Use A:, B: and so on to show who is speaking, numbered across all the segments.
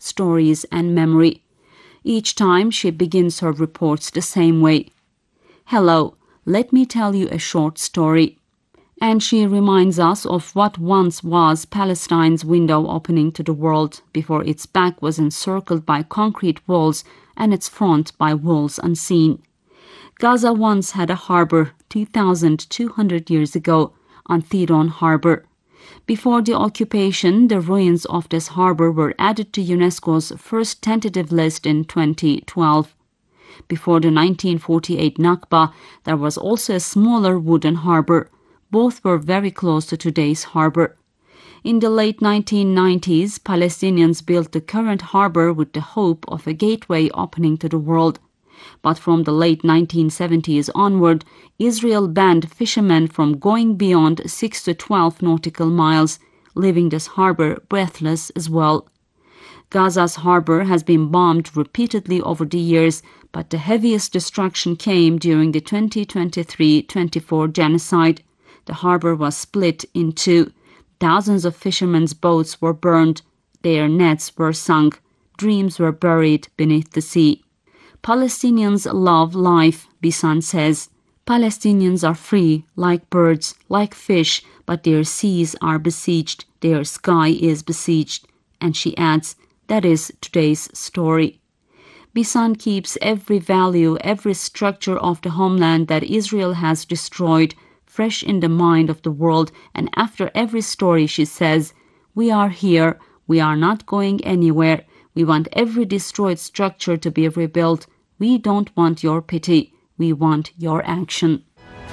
A: stories, and memory. Each time she begins her reports the same way. Hello, let me tell you a short story. And she reminds us of what once was Palestine's window opening to the world before its back was encircled by concrete walls and its front by walls unseen. Gaza once had a harbor 2,200 years ago, Anthedon Harbor. Before the occupation, the ruins of this harbor were added to UNESCO's first tentative list in 2012. Before the 1948 Nakba, there was also a smaller wooden harbor. Both were very close to today's harbor. In the late 1990s, Palestinians built the current harbor with the hope of a gateway opening to the world. But from the late 1970s onward, Israel banned fishermen from going beyond 6 to 12 nautical miles, leaving this harbor breathless as well. Gaza's harbor has been bombed repeatedly over the years, but the heaviest destruction came during the 2023-24 genocide. The harbor was split in two. Thousands of fishermen's boats were burned. Their nets were sunk. Dreams were buried beneath the sea. Palestinians love life, Bisan says. Palestinians are free, like birds, like fish, but their seas are besieged, their sky is besieged. And she adds, that is today's story. Bisan keeps every value, every structure of the homeland that Israel has destroyed, fresh in the mind of the world, and after every story she says, we are here, we are not going anywhere, we want every destroyed structure to be rebuilt, we don't want your pity, we want your action.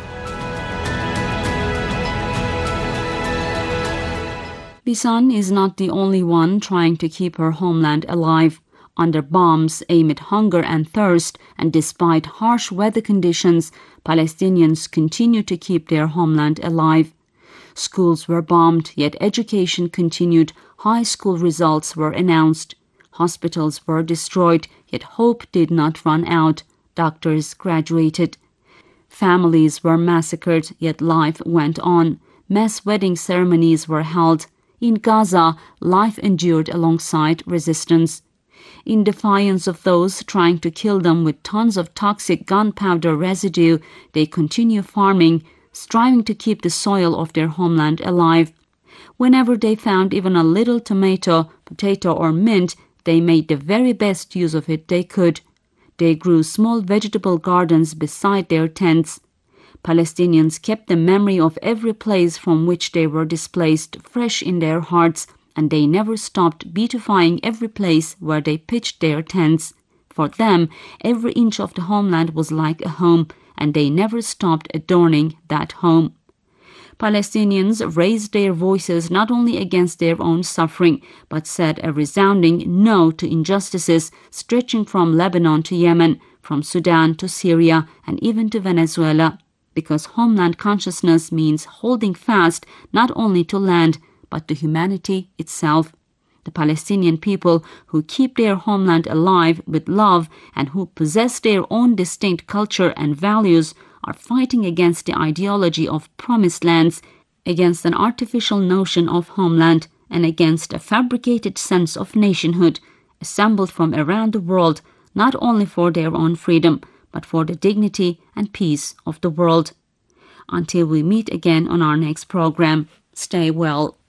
A: Bisan is not the only one trying to keep her homeland alive. Under bombs, amid hunger and thirst, and despite harsh weather conditions, Palestinians continue to keep their homeland alive. Schools were bombed, yet education continued. High school results were announced. Hospitals were destroyed, yet hope did not run out. Doctors graduated. Families were massacred, yet life went on. Mass wedding ceremonies were held. In Gaza, life endured alongside resistance. In defiance of those trying to kill them with tons of toxic gunpowder residue, they continue farming, striving to keep the soil of their homeland alive. Whenever they found even a little tomato, potato, or mint, they made the very best use of it they could. They grew small vegetable gardens beside their tents. Palestinians kept the memory of every place from which they were displaced fresh in their hearts, and they never stopped beautifying every place where they pitched their tents. For them, every inch of the homeland was like a home, and they never stopped adorning that home. Palestinians raised their voices not only against their own suffering, but said a resounding no to injustices stretching from Lebanon to Yemen, from Sudan to Syria, and even to Venezuela, because homeland consciousness means holding fast not only to land, but to humanity itself. The Palestinian people who keep their homeland alive with love and who possess their own distinct culture and values are fighting against the ideology of promised lands, against an artificial notion of homeland, and against a fabricated sense of nationhood, assembled from around the world, not only for their own freedom, but for the dignity and peace of the world. Until we meet again on our next program, stay well.